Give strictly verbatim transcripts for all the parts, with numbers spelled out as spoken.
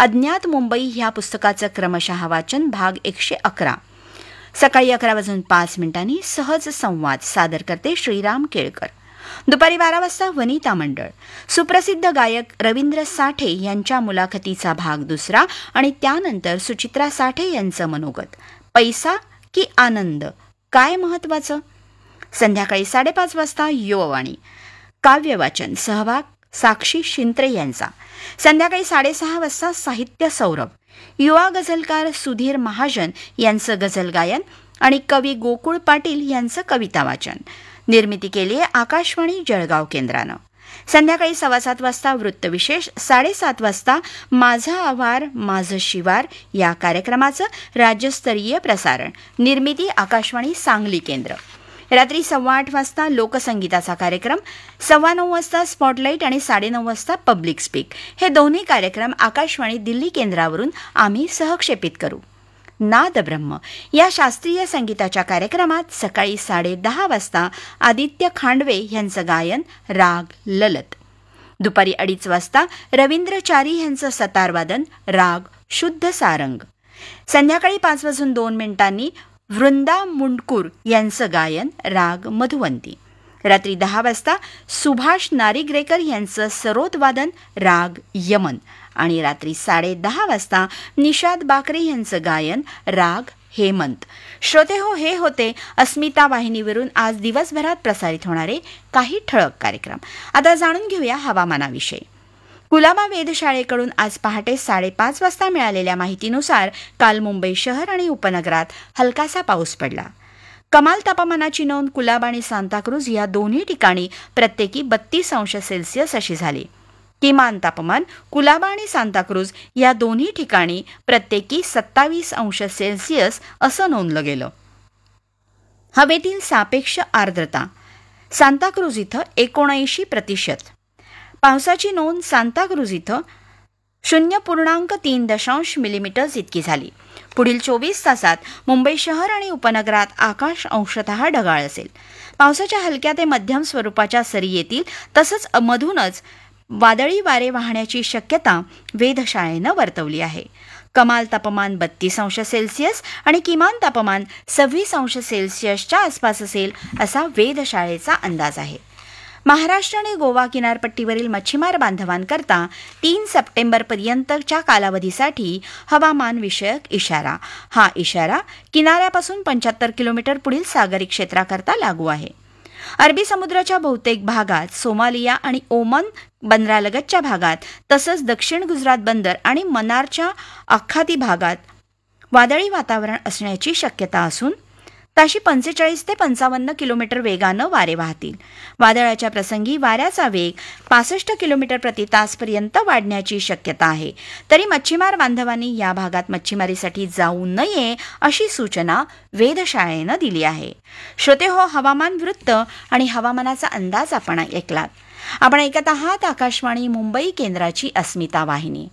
अज्ञात मुंबई ह्या पुस्तकाचं क्रमशः वाचन भाग एकशे अकरा. सकाळी अकरा वाजून पाच मिनिटांनी सहज संवाद सादर करते श्रीराम केळकर. दुपारी बारा वाजता वनिता मंडळ, सुप्रसिद्ध गायक रवींद्र साठे यांच्या मुलाखतीचा भाग दुसरा आणि त्यानंतर सुचित्रा साठे यांचं मनोगत. पैसा की आनंद, काय महत्वाचं? संध्याकाळी साडेपाच वाजता युववाणी, काव्यवाचन, सहभाग साक्षी शिंत्रे यांचा. संध्याकाळी साडेसहा वाजता साहित्य सौरभ, युवा गझलकार सुधीर महाजन यांचं गझल गायन आणि कवी गोकुळ पाटील यांचं कविता वाचन. निर्मिती केली आहे आकाशवाणी जळगाव केंद्रानं. संध्याकाळी सव्वा सात वाजता वृत्तविशेष, साडेसात वाजता माझा आवार माझं शिवार या कार्यक्रमाचं राज्यस्तरीय प्रसारण. निर्मिती आकाशवाणी सांगली केंद्र. रात्री सव्वा आठ वाजता लोकसंगीताचा कार्यक्रम, सव्वा नऊ वाजता स्पॉटलाईट आणि साडेनऊ वाजता पब्लिक स्पीक हे दोन्ही कार्यक्रम आकाशवाणी दिल्ली केंद्रावरून आम्ही सहक्षेपित करू. नाद ब्रह्म या शास्त्रीय संगीताच्या कार्यक्रमात सकाळी साडे दहा वाजता आदित्य खांडवे यांचं गायन राग ललत. दुपारी अडीच वाजता रवींद्रचारी यांचं सतारवादन राग शुद्ध सारंग. संध्याकाळी पाच वाजून दोन मिनिटांनी वृंदा मुंडकूर यांचं गायन राग मधुवंती. रात्री दहा वाजता सुभाष नारिग्रेकर यांचं सरोदवादन राग यमन आणि रात्री साडे दहा वाजता निषाद बाकरे यांचं गायन राग हेमंत. श्रोते हो, हे होते अस्मिता वाहिनीवरून आज दिवसभरात प्रसारित होणारे काही ठळक कार्यक्रम. आता जाणून घेऊया हवामानाविषयी. कुलाबा वेधशाळेकडून आज पहाटे साडेपाच वाजता मिळालेल्या माहितीनुसार काल मुंबई शहर आणि उपनगरात हलकासा पाऊस पडला. कमाल तापमानाची नोंद कुलाबा आणि सांताक्रूज या दोन्ही ठिकाणी प्रत्येकी बत्तीस अंश सेल्सिअस अशी झाली. किमान तापमान कुलाबा आणि सांताक्रूज या दोन्ही ठिकाणी प्रत्येकी सत्तावीस अंश सेल्सिअस असं नोंदलं गेलं. हवेतील सापेक्ष आर्द्रता सांताक्रूज इथं एकोणऐंशी प्रतिशत. पावसाची नोंद सांताक्रूज इथं शून्य पूर्णांक तीन दशांश मिलीमीटर्स इतकी झाली. पुढील चोवीस तासात मुंबई शहर आणि उपनगरात आकाश अंशतः ढगाळ असेल. पावसाच्या हलक्या ते मध्यम स्वरूपाच्या सरी येतील, तसंच मधूनच वादळी वारे वाहण्याची शक्यता वेधशाळेनं वर्तवली आहे. कमाल तापमान बत्तीस अंश सेल्सिअस आणि किमान तापमान सव्वीस अंश सेल्सिअसच्या आसपास असेल असा वेधशाळेचा अंदाज आहे. महाराष्ट्र आणि गोवा किनारपट्टीवरील मच्छीमार बांधवांकरता तीन सप्टेंबरपर्यंतच्या कालावधीसाठी हवामान विषयक इशारा. हा इशारा किनाऱ्यापासून पंच्याहत्तर किलोमीटर पुढील सागरी क्षेत्राकरता लागू आहे. अरबी समुद्राच्या बहुतेक भागात, सोमालिया आणि ओमान बंदरालगतच्या भागात तसंच दक्षिण गुजरात बंदर आणि मनारच्या आखाती भागात वादळी वातावरण असण्याची शक्यता असून ताशी पंचेचाळीस ते पंचावन्न किलोमीटर वेगानं वारे वाहतील. वादळाच्या प्रसंगी वाऱ्याचा वेग पासष्ट किलोमीटर प्रति तासपर्यंत वाढण्याची शक्यता आहे. तरी मच्छीमार बांधवांनी या भागात मच्छीमारीसाठी जाऊ नये अशी सूचना वेधशाळेनं दिली आहे. श्रोते हो, हवामान वृत्त आणि हवामानाचा अंदाज आपण ऐकलात. आपण ऐकत आहात आकाशवाणी मुंबई केंद्राची अस्मिता वाहिनी.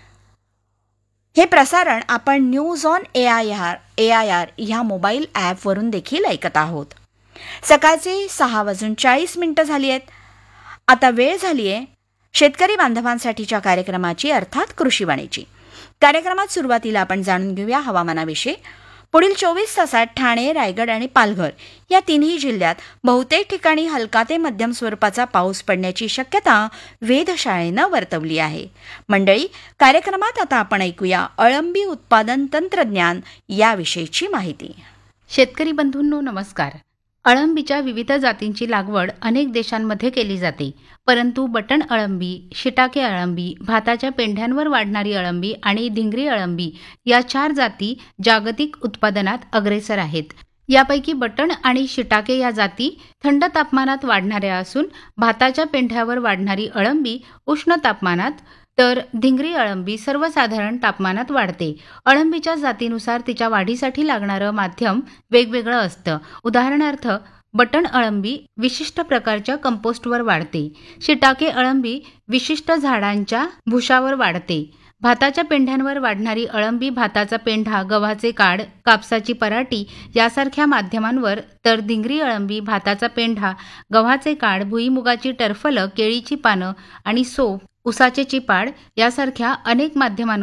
हे प्रसारण आपण news on A I R A I R ह्या मोबाईल ॲपवरून देखील ऐकत आहोत. सकाळचे सहा वाजून चाळीस मिनिटं झाली आहेत. आता वेळ झाली आहे शेतकरी बांधवांसाठीच्या कार्यक्रमाची, अर्थात कृषीवाणीची. कार्यक्रमात सुरुवातीला आपण जाणून घेऊया हवामानाविषयी. पुढील चोवीस तासात ठाणे, रायगड आणि पालघर या तिन्ही जिल्ह्यात बहुतेक ठिकाणी हलका ते मध्यम स्वरूपाचा पाऊस पडण्याची शक्यता वेधशाळेनं वर्तवली आहे. मंडळी, कार्यक्रमात आता आपण ऐकूया अळंबी उत्पादन तंत्रज्ञान याविषयीची माहिती. शेतकरी बंधूंनो नमस्कार. अळंबीच्या विविध जातींची लागवड अनेक देशांमध्ये केली जाते, परंतु बटण अळंबी, शिटाके अळंबी, भाताच्या पेंढ्यांवर वाढणारी अळंबी आणि धिंगरी अळंबी या चार जाती जागतिक उत्पादनात अग्रेसर आहेत. यापैकी बटण आणि शिटाके या जाती थंड तापमानात वाढणाऱ्या असून भाताच्या पेंढ्यावर वाढणारी अळंबी उष्ण तापमानात, तर धिंगरी अळंबी सर्वसाधारण तापमानात वाढते. अळंबीच्या जातीनुसार तिच्या वाढीसाठी लागणारं माध्यम वेगवेगळं असतं. उदाहरणार्थ, बटण अळंबी विशिष्ट प्रकारच्या कंपोस्टवर वाढते. शिटाके अळंबी विशिष्ट झाडांच्या भुशावर वाढते. भाताच्या पेंढ्यांवर वाढणारी अळंबी भाताचा पेंढा, गव्हाचे काड, कापसाची पराटी यासारख्या माध्यमांवर, तर धिंगरी अळंबी भाताचा पेंढा, गव्हाचे काड, भुईमुगाची टरफलं, केळीची पानं आणि सोप, उसाचे चिपाड यासारख्या अनेक माध्यमांवर